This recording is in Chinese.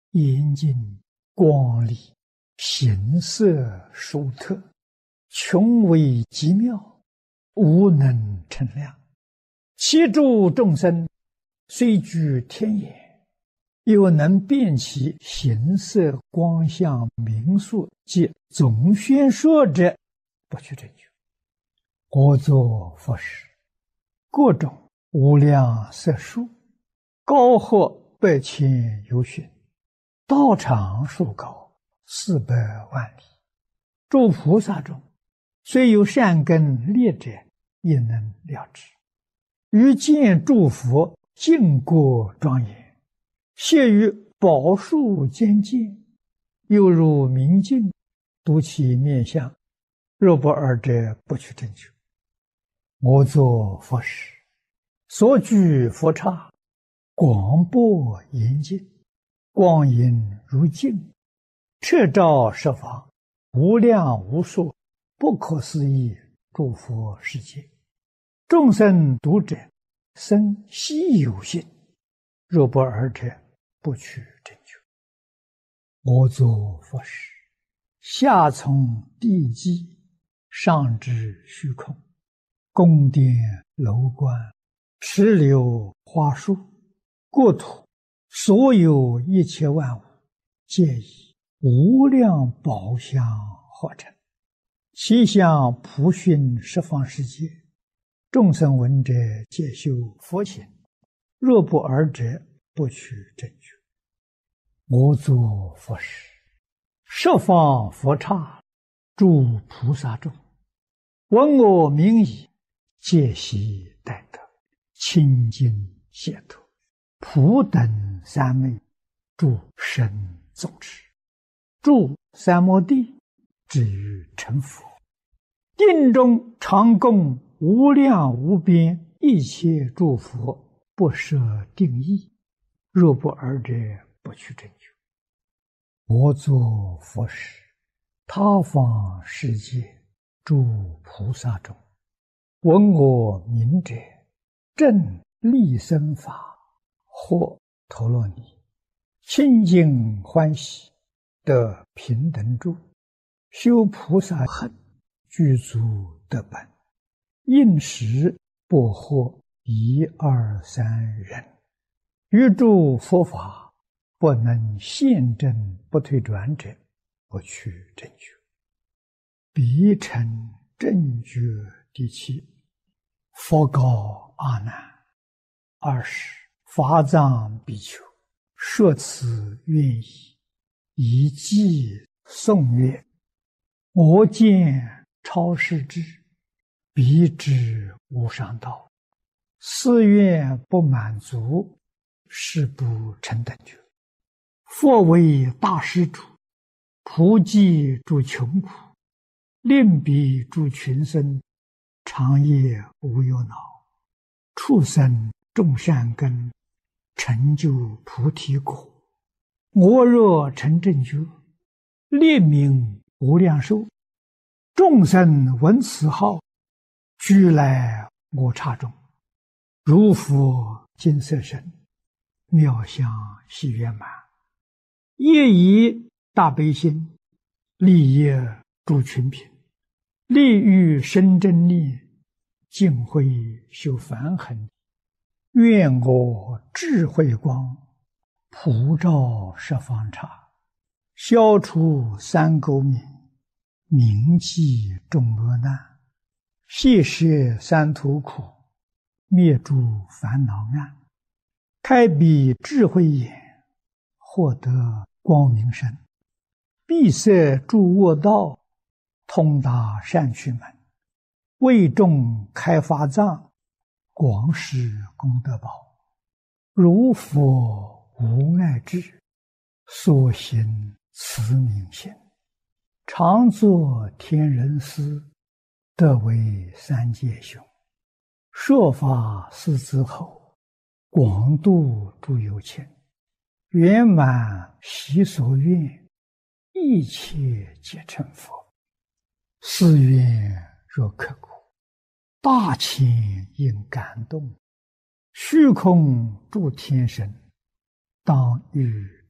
严净光丽，形色殊特，穷微极妙，无能称量。其诸众生虽居天眼，又能辨其形色光相名数及总宣说者，不去证据。我作佛时，各种无量色数，高或百千由旬，道场数高400万里。诸菩萨中，虽有善根劣者，也能了知。于见诸佛净国庄严，谢于宝树间见，犹如明镜，睹其面相。若不尔者，不去证据。我作佛时，所居佛刹，广博严净，光影如镜，彻照十方，无量无数，不可思议诸佛世界。众生读者，生希有信。若不尔者，不去证据。我作佛时，下从地基，上至虚空，宫殿楼观，池流花树，国土，所有一切万物，皆以无量宝相化成，其相普熏十方世界。众生闻者，皆修佛行。若不尔者，不取证据。我作佛时，十方佛刹，诸菩萨众，闻我名已，皆悉待得，清净解脱，普等三昧，诸神众持，住三摩地，至于成佛。定中常供无量无边一切诸佛，不设定义。若不尔者，不去证据。我作佛时，他方世界诸菩萨中，闻我名者，正利生法，或陀罗尼，清净欢喜，得平等住，修菩萨行，具足得本，应时不获1、2、3人。于诸佛法，不能现证不退转者，不去证据。彼成正觉第7。佛告阿难：20法藏比丘，说此愿意，以偈颂曰：我见超世智，彼知无上道，誓愿不满足，是不成等觉。佛为大施主，普济诸穷苦，令彼诸群生，长夜无忧恼，畜生种善根，成就菩提果。我若成正觉，列名无量寿，众生闻此号，俱来我刹中，如佛金色身，妙相喜圆满，业以大悲心，利业诸群品，利欲生真念，净慧修梵行。愿我智慧光，普照十方刹，消除三垢冥，明济众恶难，悉摄三途苦，灭诸烦恼暗，开彼智慧眼，获得光明身，闭塞诸恶道，通达善趣门，为众开法藏，广施功德宝。如佛无碍智，所行慈悯心，常作天人师，得为三界雄。说法四子后，广度诸有情，圆满习所愿，一切皆成佛。誓愿若刻苦，大千应感动，虚空诸天神，当欲